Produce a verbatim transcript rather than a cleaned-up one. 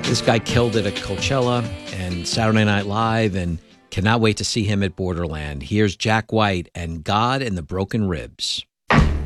This guy killed it at Coachella and Saturday Night Live, and cannot wait to see him at Borderland. Here's Jack White and God and the Broken Ribs.